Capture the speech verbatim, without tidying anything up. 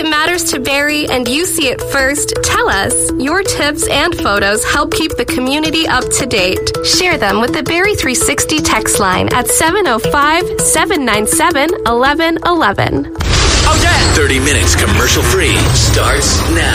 it matters to Barry and you see it first, tell us. Your tips and photos help keep the community up to date. Share them with the Barry three sixty text line at seven oh five, seven nine seven, one one one one. Oh, yeah! thirty minutes commercial free starts now.